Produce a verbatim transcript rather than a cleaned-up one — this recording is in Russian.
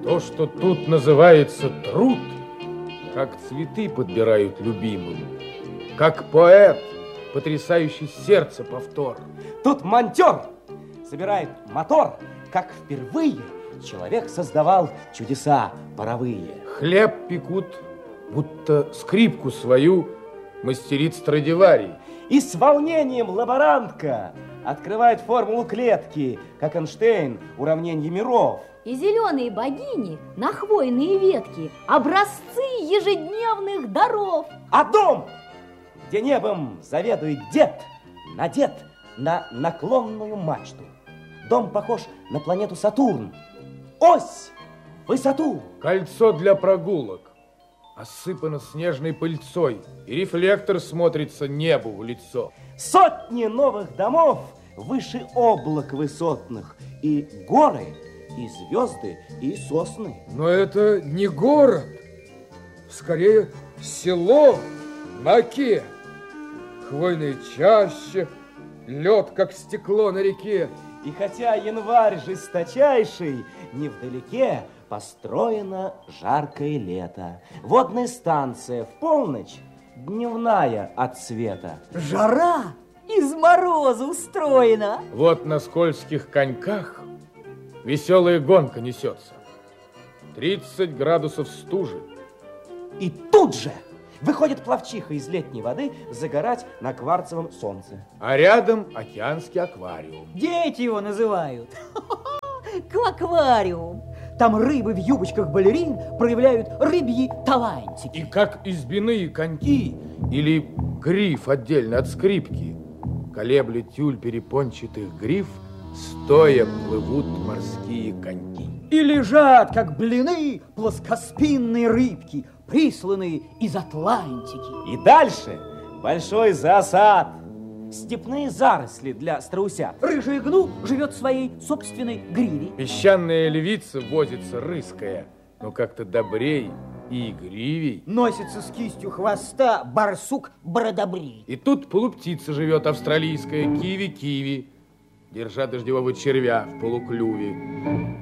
То, что тут называется труд, как цветы подбирают любимым, как поэт, потрясающий сердце повтор. Тут монтер собирает мотор, как впервые человек создавал чудеса паровые. Хлеб пекут, будто скрипку свою мастерит Страдиварий. И с волнением лаборантка открывает формулу клетки, как Эйнштейн уравнение миров. И зеленые богини на хвойные ветки образцы ежедневных даров. А дом, где небом заведует дед, надет на наклонную мачту. Дом похож на планету Сатурн. Ось в высоту. Кольцо для прогулок осыпано снежной пыльцой, и рефлектор смотрится небу в лицо. Сотни новых домов выше облак высотных, и горы, и звезды, и сосны. Но это не город, скорее село на оке. Хвойные чащи, лед, как стекло на реке. И хотя январь жесточайший, невдалеке построено жаркое лето. Водная станция в полночь, дневная от света. Жара из мороза устроена. Вот на скользких коньках веселая гонка несется. тридцать градусов стужи. И тут же выходит пловчиха из летней воды загорать на кварцевом солнце. А рядом океанский аквариум. Дети его называют. Аквариум. Там рыбы в юбочках балерин проявляют рыбьи талантики. И как избиные коньки или гриф отдельно от скрипки, колебля тюль перепончатых гриф, стоя плывут морские коньки. И лежат, как блины, плоскоспинные рыбки, присланные из Атлантики. И дальше большой засад. Степные заросли для страусят. Рыжий гну живет в своей собственной гриве. Песчаная львица возится рыская, но как-то добрей и игривей. Носится с кистью хвоста барсук Бродобрей. И тут полуптица живет австралийская, киви-киви, держа дождевого червя в полуклюве.